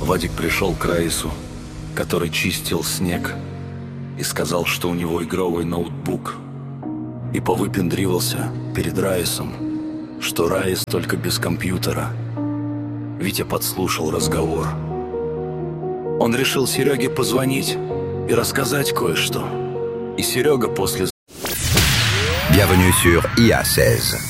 Вадик пришел к Раису, который чистил снег, и сказал, что у него игровой ноутбук. И повыпендривался перед Раисом, что Раис только без компьютера. Витя подслушал разговор. Он решил Сереге позвонить и рассказать кое-что. И Серега после... Bienvenue sur IA16.